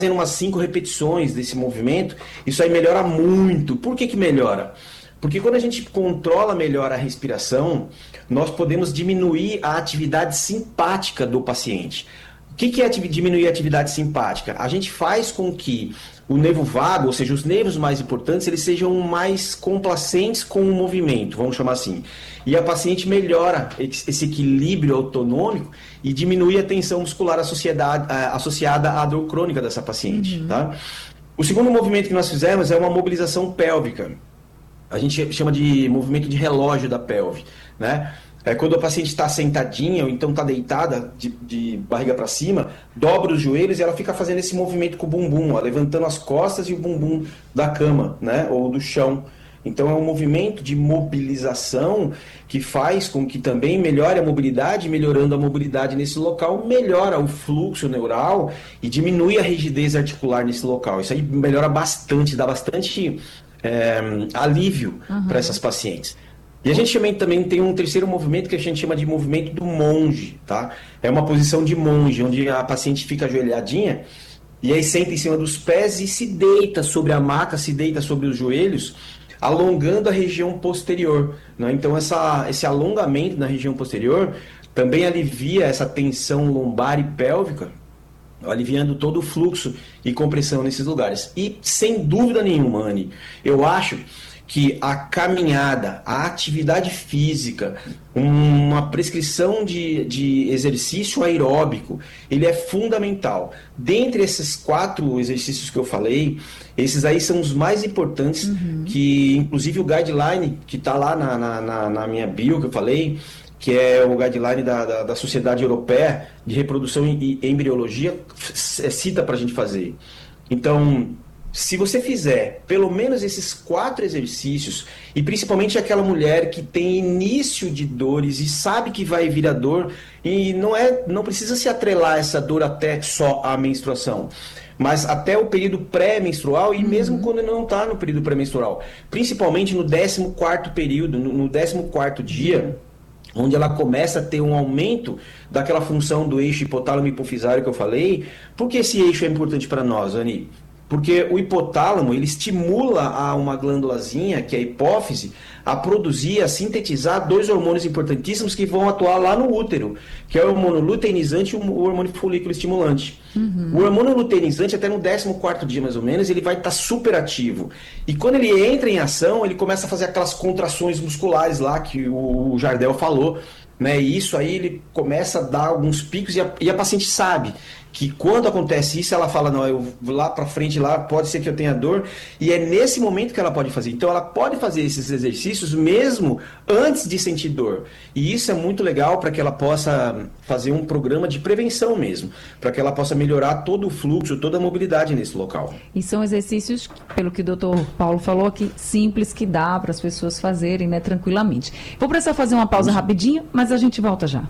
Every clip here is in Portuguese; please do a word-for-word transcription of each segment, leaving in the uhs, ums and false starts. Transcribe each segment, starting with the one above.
umas cinco repetições desse movimento, isso aí melhora muito. Por que que melhora? Porque quando a gente controla melhor a respiração, nós podemos diminuir a atividade simpática do paciente. O que que é diminuir a atividade simpática? A gente faz com que o nervo vago, ou seja, os nervos mais importantes, eles sejam mais complacentes com o movimento, vamos chamar assim. E a paciente melhora esse equilíbrio autonômico e diminui a tensão muscular associada à dor crônica dessa paciente. Uhum. Tá? O segundo movimento que nós fizemos é uma mobilização pélvica. A gente chama de movimento de relógio da pelve, né? É quando a paciente está sentadinha ou então está deitada de, de barriga para cima, dobra os joelhos e ela fica fazendo esse movimento com o bumbum, ó, levantando as costas e o bumbum da cama, né, ou do chão. Então é um movimento de mobilização que faz com que também melhore a mobilidade, melhorando a mobilidade nesse local, melhora o fluxo neural e diminui a rigidez articular nesse local. Isso aí melhora bastante, dá bastante é, alívio uhum. para essas pacientes. E a gente também, também tem um terceiro movimento que a gente chama de movimento do monge, tá? É uma posição de monge, onde a paciente fica ajoelhadinha e aí senta em cima dos pés e se deita sobre a maca, se deita sobre os joelhos, alongando a região posterior, né? Então essa, esse alongamento na região posterior também alivia essa tensão lombar e pélvica, aliviando todo o fluxo e compressão nesses lugares. E sem dúvida nenhuma, Anny, eu acho que a caminhada, a atividade física, uma prescrição de, de exercício aeróbico, ele é fundamental. Dentre esses quatro exercícios que eu falei, esses aí são os mais importantes, uhum. que inclusive o guideline que está lá na, na, na minha bio que eu falei, que é o guideline da, da, da Sociedade Europeia de Reprodução e Embriologia, cita para a gente fazer. Então, se você fizer pelo menos esses quatro exercícios, e principalmente aquela mulher que tem início de dores e sabe que vai vir a dor, e não, é, não precisa se atrelar essa dor até só a menstruação, mas até o período pré-menstrual e uhum. mesmo quando não está no período pré-menstrual. Principalmente no décimo quarto período, no, no décimo quarto dia, onde ela começa a ter um aumento daquela função do eixo hipotálamo hipofisário que eu falei. Por que esse eixo é importante para nós, Anny? Porque o hipotálamo, ele estimula a uma glândulazinha, que é a hipófise, a produzir, a sintetizar dois hormônios importantíssimos que vão atuar lá no útero, que é o hormônio luteinizante e o hormônio folículo estimulante. Uhum. O hormônio luteinizante, até no décimo quarto dia mais ou menos, ele vai estar super ativo. E quando ele entra em ação, ele começa a fazer aquelas contrações musculares lá que o Jardel falou, né? E isso aí ele começa a dar alguns picos e a, e a paciente sabe que quando acontece isso, ela fala, não, eu vou lá para frente, lá pode ser que eu tenha dor, e é nesse momento que ela pode fazer. Então ela pode fazer esses exercícios mesmo antes de sentir dor. E isso é muito legal para que ela possa fazer um programa de prevenção mesmo, para que ela possa melhorar todo o fluxo, toda a mobilidade nesse local. E são exercícios, pelo que o doutor Paulo falou aqui, simples, que dá para as pessoas fazerem, né, tranquilamente. Vou precisar fazer uma pausa rapidinho, mas a gente volta já.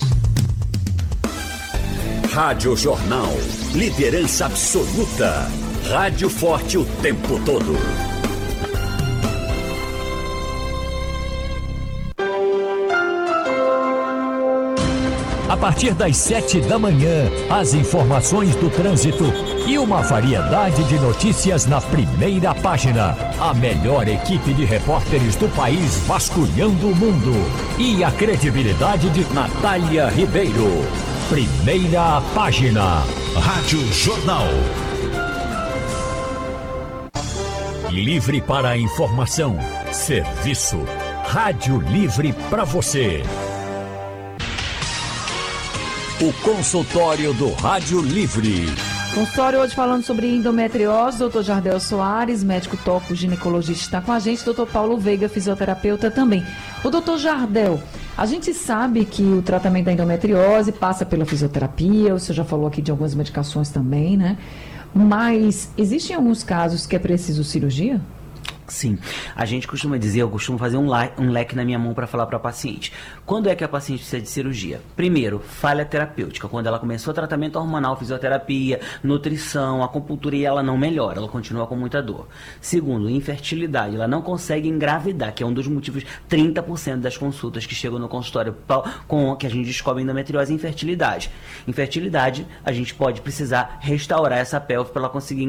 Rádio Jornal, liderança absoluta. Rádio forte o tempo todo. A partir das sete da manhã, as informações do trânsito e uma variedade de notícias na primeira página. A melhor equipe de repórteres do país vasculhando o mundo. E a credibilidade de Natália Ribeiro. Primeira página. Rádio Jornal. Livre para a informação. Serviço. Rádio Livre para você. O consultório do Rádio Livre. Consultório hoje falando sobre endometriose, doutor Jardel Soares, médico toco ginecologista, está com a gente, doutor Paulo Veiga, fisioterapeuta também. O doutor Jardel, a gente sabe que o tratamento da endometriose passa pela fisioterapia, o senhor já falou aqui de algumas medicações também, né? Mas existem alguns casos que é preciso cirurgia? Sim, a gente costuma dizer, eu costumo fazer um, la- um leque na minha mão para falar para a paciente. Quando é que a paciente precisa de cirurgia? Primeiro, falha terapêutica, quando ela começou tratamento hormonal, fisioterapia, nutrição, acupuntura e ela não melhora, ela continua com muita dor. Segundo, infertilidade, ela não consegue engravidar, que é um dos motivos, trinta por cento das consultas que chegam no consultório com que a gente descobre endometriose e infertilidade. Infertilidade, a gente pode precisar restaurar essa pelve para ela conseguir